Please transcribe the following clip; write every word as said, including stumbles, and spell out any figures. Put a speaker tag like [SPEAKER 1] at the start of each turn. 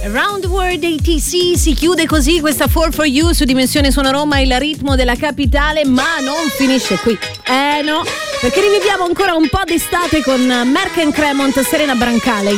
[SPEAKER 1] Around the World A T C, si chiude così questa four for you su Dimensione Suono Roma, il ritmo della capitale, ma non finisce qui. Eh no, perché riviviamo ancora un po' d'estate con Merck and Cremont, Serena Brancale.